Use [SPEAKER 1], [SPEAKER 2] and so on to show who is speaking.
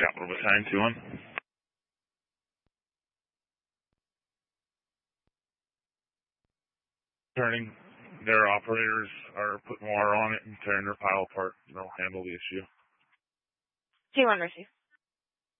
[SPEAKER 1] Capital Battalion 2-1. Turning. Their operators are putting water on it and tearing their pile apart. They'll handle the issue.
[SPEAKER 2] 2-1, receive.